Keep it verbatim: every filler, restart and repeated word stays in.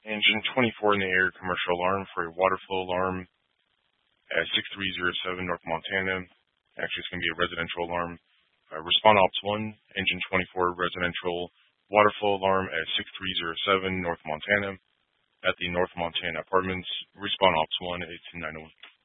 Engine twenty-four in the air, commercial alarm for a water flow alarm at six three zero seven North Montana. Actually, it's going to be a residential alarm. Uh, Respond Ops one, Engine twenty-four residential water flow alarm at six three zero seven North Montana at the North Montana Apartments. Respond Ops one, eight two nine one.